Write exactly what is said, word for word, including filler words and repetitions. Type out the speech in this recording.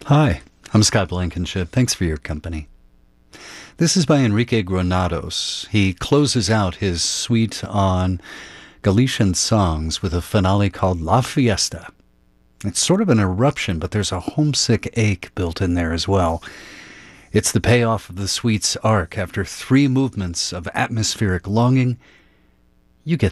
Hi, I'm Scott Blankenship. Thanks for your company. This is by Enrique Granados. He closes out his suite on Galician songs with a finale called La Fiesta. It's sort of an eruption, but there's a homesick ache built in there as well. It's the payoff of the suite's arc. After three movements of atmospheric longing, you get